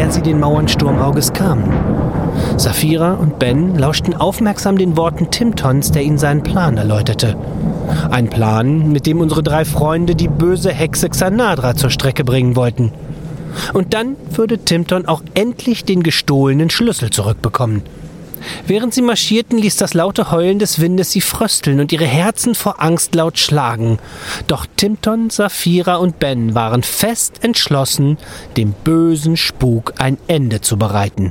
woher sie den Mauern Sturmauges kamen. Saphira und Ben lauschten aufmerksam den Worten Timtons, der ihnen seinen Plan erläuterte. Ein Plan, mit dem unsere 3 Freunde die böse Hexe Xanadra zur Strecke bringen wollten. Und dann würde Timton auch endlich den gestohlenen Schlüssel zurückbekommen. Während sie marschierten, ließ das laute Heulen des Windes sie frösteln und ihre Herzen vor Angst laut schlagen. Doch Timton, Saphira und Ben waren fest entschlossen, dem bösen Spuk ein Ende zu bereiten.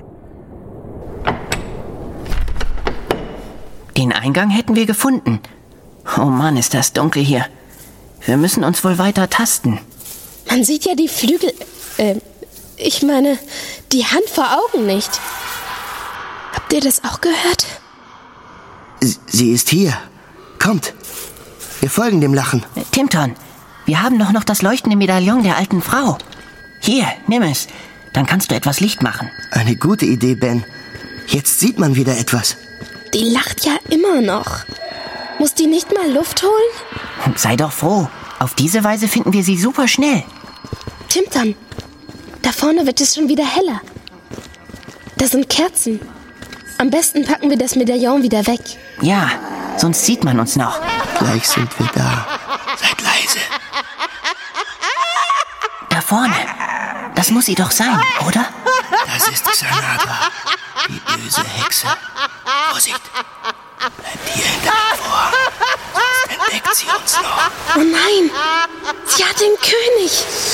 Den Eingang hätten wir gefunden. Oh Mann, ist das dunkel hier. Wir müssen uns wohl weiter tasten. Man sieht ja die Flügel... ich meine, die Hand vor Augen nicht. Habt ihr das auch gehört? Sie ist hier. Kommt. Wir folgen dem Lachen. Timton, wir haben doch noch das leuchtende Medaillon der alten Frau. Hier, nimm es. Dann kannst du etwas Licht machen. Eine gute Idee, Ben. Jetzt sieht man wieder etwas. Die lacht ja immer noch. Muss die nicht mal Luft holen? Sei doch froh. Auf diese Weise finden wir sie super schnell. Timton, da vorne wird es schon wieder heller. Da sind Kerzen. Am besten packen wir das Medaillon wieder weg. Ja, sonst sieht man uns noch. Gleich sind wir da. Seid leise. Da vorne. Das muss sie doch sein, oder? Das ist Xanadra, die böse Hexe. Vorsicht! Bleibt hier hinter dem Vorhang. Sonst entdeckt sie uns noch. Oh nein, sie hat den König.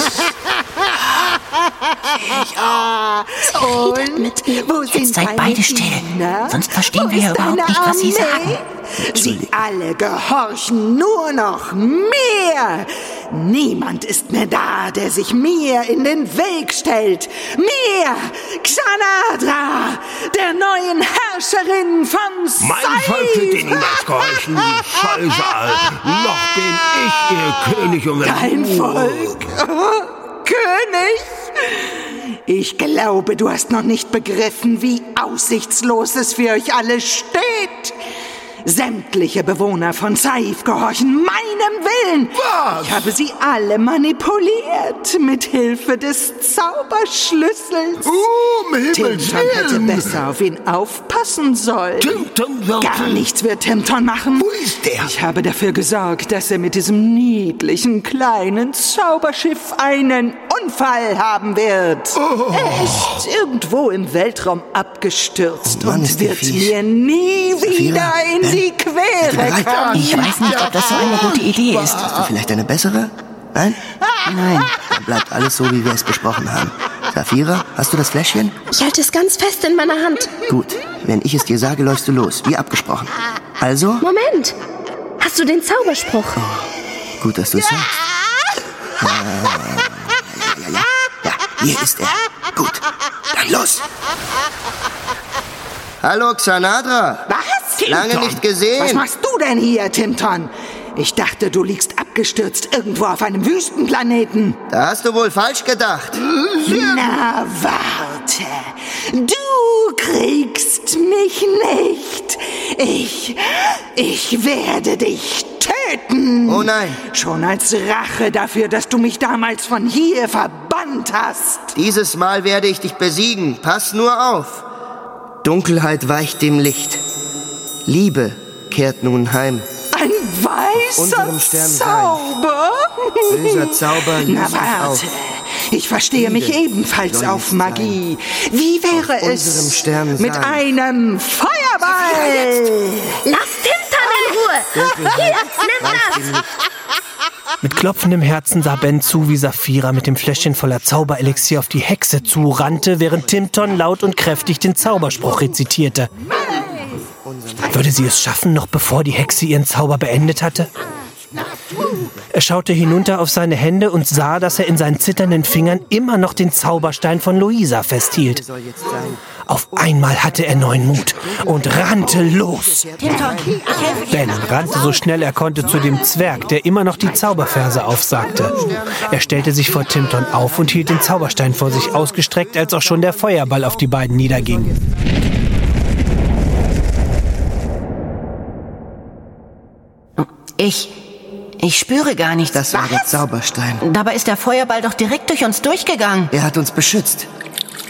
Sehe ich auch. Sie redet mit ihm. Jetzt seid beide still. Sonst verstehen wir ja überhaupt nicht, was sie sagen. Sie alle gehorchen nur noch mir. Niemand ist mehr da, der sich mir in den Weg stellt. Mir, Xanadra, der neuen Herrscherin von Saif. Mein Volk wird dir niemals gehorchen, du Scheusal. Noch bin ich ihr König und Dein Volk? Oh, König? Ich glaube, du hast noch nicht begriffen, wie aussichtslos es für euch alle steht. Sämtliche Bewohner von Saif gehorchen meinem Willen. Was? Ich habe sie alle manipuliert mit Hilfe des Zauberschlüssels. Himmels Timton hätte Willen. besser auf ihn aufpassen sollen. Timton wird... Gar nichts wird Timton machen. Wo ist der? Ich habe dafür gesorgt, dass er mit diesem niedlichen kleinen Zauberschiff einen Unfall haben wird. Er ist irgendwo im Weltraum abgestürzt Oh Mann, und ist der wird fies. mir nie wieder Saphira, in Ben, die Quere bereit? kommen. Ich weiß nicht, ob das so eine gute Idee ist. Hast du vielleicht eine bessere? Nein? Nein. Dann bleibt alles so, wie wir es besprochen haben. Saphira, hast du das Fläschchen? Ich halte es ganz fest in meiner Hand. Gut. Wenn ich es dir sage, läufst du los, wie abgesprochen. Also? Moment, hast du den Zauberspruch? Gut, dass du es sagst. Ja, hier ist er. Gut, dann los. Hallo, Xanadra. Was, Timton? Lange nicht gesehen. Was machst du denn hier, Timton? Ich dachte, du liegst abgestürzt irgendwo auf einem Wüstenplaneten. Da hast du wohl falsch gedacht. Na, warte. Du kriegst mich nicht. Ich werde dich töten. Oh nein. Schon als Rache dafür, dass du mich damals von hier verbannt hast. Dieses Mal werde ich dich besiegen. Pass nur auf. Dunkelheit weicht dem Licht. Liebe kehrt nun heim. Ein unserem weißer Stern Zauber? Böser Zauber löst Na sich auf. warte, ich verstehe mich Liebe ebenfalls soll auf es Magie. Wie wäre Auf unserem es Stern mit sein. einem Feuerball? Lass Timton in Ruhe. Hier, nimm das. Mit klopfendem Herzen sah Ben zu, wie Saphira mit dem Fläschchen voller Zauberelixier auf die Hexe zurannte, während Timton laut und kräftig den Zauberspruch rezitierte. Würde sie es schaffen, noch bevor die Hexe ihren Zauber beendet hatte? Er schaute hinunter auf seine Hände und sah, dass er in seinen zitternden Fingern immer noch den Zauberstein von Luisa festhielt. Auf einmal hatte er neuen Mut und rannte los. Timton, ich helfe dir. Ben rannte so schnell er konnte zu dem Zwerg, der immer noch die Zauberverse aufsagte. Er stellte sich vor Timton auf und hielt den Zauberstein vor sich ausgestreckt, als auch schon der Feuerball auf die beiden niederging. Ich spüre gar nichts. Das war der Zauberstein. Dabei ist der Feuerball doch direkt durch uns durchgegangen. Er hat uns beschützt.